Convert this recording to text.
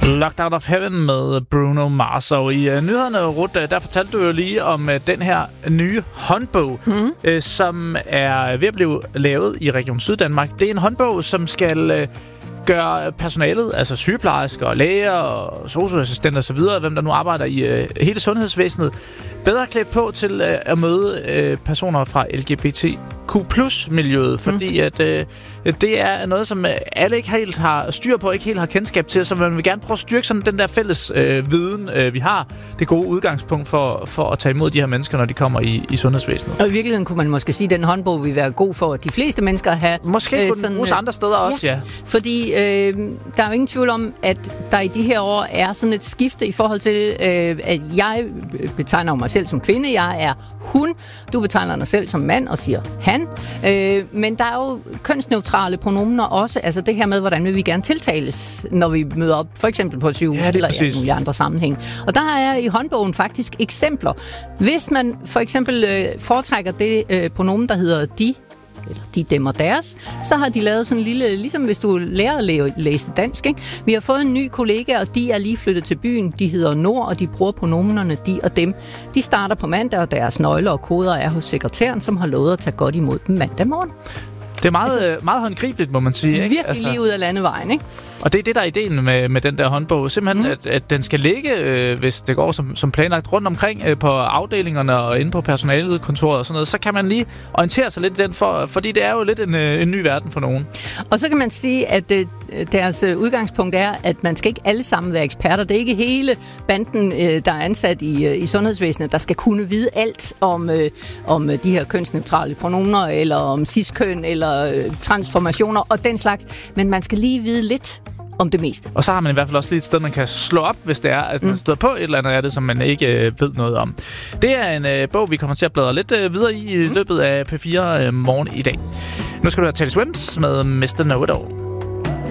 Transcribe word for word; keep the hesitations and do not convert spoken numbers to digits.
Locked Out of Heaven med Bruno Mars. Og i uh, nyhederne, Ruth, der fortalte du jo lige om uh, den her nye håndbog, mm. uh, som er ved at blive lavet i Region Syddanmark. Det er en håndbog, som skal uh, gøre personalet, altså sygeplejersker, læger og sosu-assistenter osv., hvem der nu arbejder i uh, hele sundhedsvæsenet, bedre klædt på til uh, at møde uh, personer fra L G B T Q plus miljøet, fordi mm. at uh, det er noget, som alle ikke helt har styr på, ikke helt har kendskab til, så man vil gerne prøve at styrke sådan den der fælles øh, viden, øh, vi har. Det gode udgangspunkt for, for at tage imod de her mennesker, når de kommer i, i sundhedsvæsenet. Og i virkeligheden kunne man måske sige, at den håndbog vil være god for de fleste mennesker at have. Måske øh, kunne den bruges andre steder også, ja. ja. Fordi øh, der er jo ingen tvivl om, at der i de her år er sådan et skifte i forhold til, øh, at jeg betegner mig selv som kvinde, jeg er hun, du betegner dig selv som mand og siger han. Øh, men der er jo kønsneutrale pronomener også, altså det her med, hvordan vil vi gerne tiltales, når vi møder op, for eksempel på et sygehus ja, eller i mulige andre sammenhæng. Og der er i håndbogen faktisk eksempler. Hvis man for eksempel øh, foretrækker det øh, pronomen, der hedder de, eller de, dem og deres, så har de lavet sådan en lille, ligesom hvis du lærer at læ- læse dansk, ikke? Vi har fået en ny kollega, og de er lige flyttet til byen. De hedder Nord, og de bruger pronomenerne de og dem. De starter på mandag, og deres nøgler og koder er hos sekretæren, som har lovet at tage godt imod dem mandag morgen. Det er meget, altså, meget håndgribeligt, må man sige. Ikke? Virkelig altså, lige ud af landevejen, ikke? Og det er det, der er ideen med, med den der håndbog. Simpelthen, mm. at, at den skal ligge, øh, hvis det går som, som planlagt, rundt omkring øh, på afdelingerne og inde på personalekontoret og sådan noget. Så kan man lige orientere sig lidt i den, for, fordi det er jo lidt en, øh, en ny verden for nogen. Og så kan man sige, at øh, deres øh, udgangspunkt er, at man skal ikke alle sammen være eksperter. Det er ikke hele banden, øh, der er ansat i, øh, i sundhedsvæsenet, der skal kunne vide alt om, øh, om de her kønsneutrale pronomener, eller om cis-køn, eller øh, transformationer og den slags. Men man skal lige vide lidt om det meste. Og så har man i hvert fald også lige et sted, man kan slå op, hvis det er, at man mm. støder på et eller andet af det, som man ikke øh, ved noget om. Det er en øh, bog, vi kommer til at bladre lidt øh, videre i i mm. løbet af P fire øh, morgen i dag. Nu skal du have Teddy Swims med mister Know-It-All.